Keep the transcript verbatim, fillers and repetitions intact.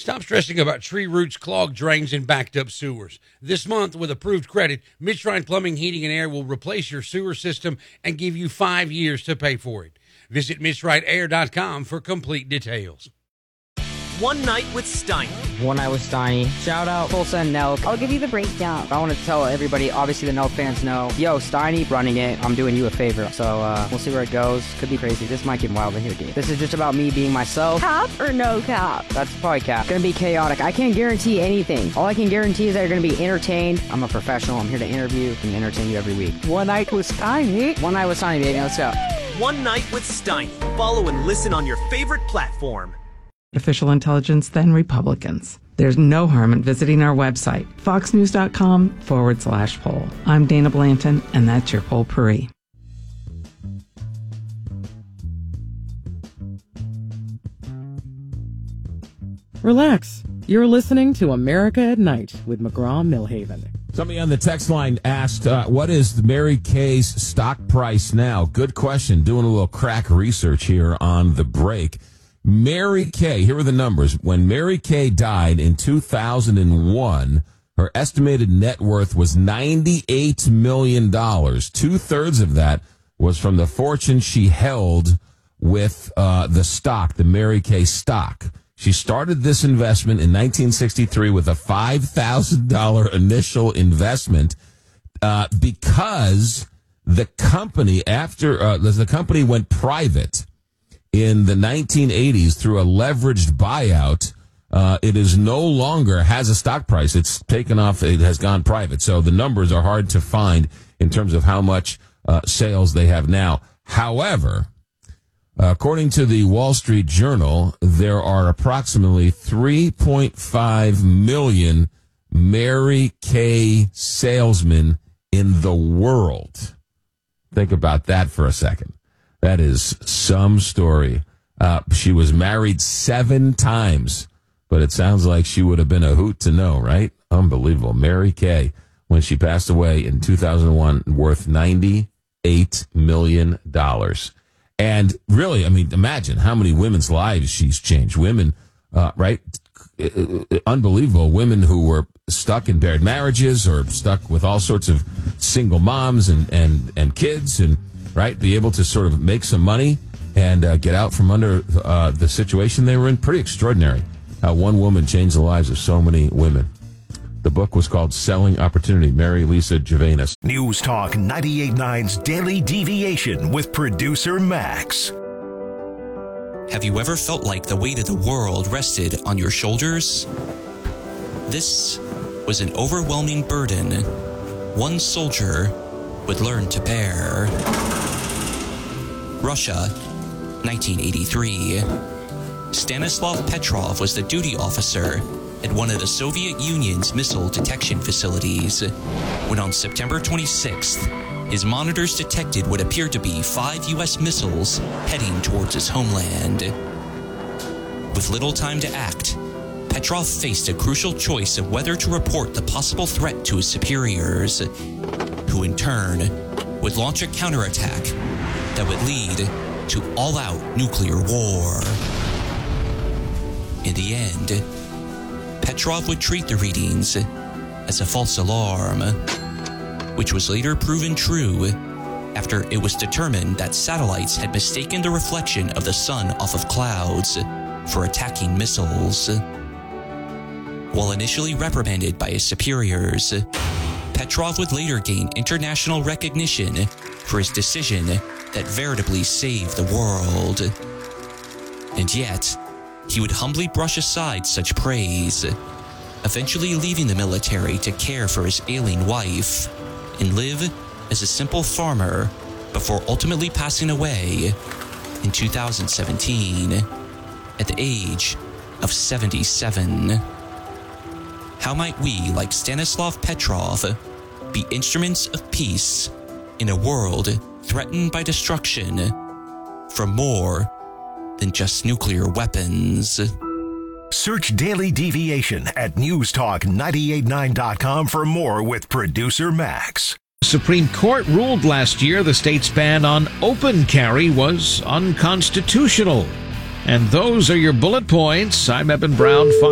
Stop stressing about tree roots, clogged drains, and backed up sewers. This month, with approved credit, Midstrine Plumbing, Heating, and Air will replace your sewer system and give you five years to pay for it. Visit midstride air dot com for complete details. One Night with Steiny. One Night with Steiny. Shout out Tulsa and Nelk. I'll give you the breakdown. I want to tell everybody, obviously the Nelk fans know, yo, Steiny running it. I'm doing you a favor. So uh, we'll see where it goes. Could be crazy. This might get wild in here, dude. This is just about me being myself. Cap or no cap? That's probably cap. Gonna be chaotic. I can't guarantee anything. All I can guarantee is that you're gonna be entertained. I'm a professional. I'm here to interview and entertain you every week. One Night with Steiny. One Night with Steiny, baby. Let's go. One Night with Steiny. Follow and listen on your favorite platform. Official intelligence than Republicans. There's no harm in visiting our website, foxnews.com forward slash poll. I'm Dana Blanton, and that's your poll pourri. Relax. You're listening to America at Night with McGraw-Milhaven. Somebody on the text line asked, uh, what is Mary Kay's stock price now? Good question. Doing a little crack research here on the break. Mary Kay, here are the numbers. When Mary Kay died in two thousand one, her estimated net worth was ninety-eight million dollars. Two-thirds of that was from the fortune she held with uh, the stock, the Mary Kay stock. She started this investment in nineteen sixty-three with a five thousand dollars initial investment uh, because the company, after uh, the company went private in the nineteen eighties through a leveraged buyout, uh, it is no longer has a stock price. It's taken off. It has gone private. So the numbers are hard to find in terms of how much uh, sales they have now. However, according to the Wall Street Journal, there are approximately three point five million Mary Kay salesmen in the world. Think about that for a second. That is some story. Uh, she was married seven times, but it sounds like she would have been a hoot to know, right? Unbelievable. Mary Kay, when she passed away in two thousand one, worth ninety-eight million dollars. And really, I mean, imagine how many women's lives she's changed. Women, uh, right? Unbelievable. Women who were stuck in bad marriages or stuck with all sorts of single moms and, and, and kids and, right, be able to sort of make some money and uh, get out from under uh, the situation they were in. Pretty extraordinary how one woman changed the lives of so many women. The book was called Selling Opportunity. Mary Lisa Javanis. News Talk ninety-eight point nine's Daily Deviation with producer Max. Have you ever felt like the weight of the world rested on your shoulders? This was an overwhelming burden one soldier would learn to bear. Russia, nineteen eighty-three. Stanislav Petrov was the duty officer at one of the Soviet Union's missile detection facilities when on September twenty-sixth, his monitors detected what appeared to be five U S missiles heading towards his homeland. With little time to act, Petrov faced a crucial choice of whether to report the possible threat to his superiors, who in turn would launch a counterattack that would lead to all-out nuclear war. In the end, Petrov would treat the readings as a false alarm, which was later proven true after it was determined that satellites had mistaken the reflection of the sun off of clouds for attacking missiles. While initially reprimanded by his superiors, Petrov would later gain international recognition for his decision that veritably saved the world. And yet, he would humbly brush aside such praise, eventually leaving the military to care for his ailing wife and live as a simple farmer before ultimately passing away in two thousand seventeen at the age of seventy-seven. How might we, like Stanislav Petrov, be instruments of peace in a world threatened by destruction from more than just nuclear weapons? Search Daily Deviation at news talk nine eight nine dot com for more with producer Max. Supreme Court ruled last year the state's ban on open carry was unconstitutional. And those are your bullet points. I'm Eben Brown.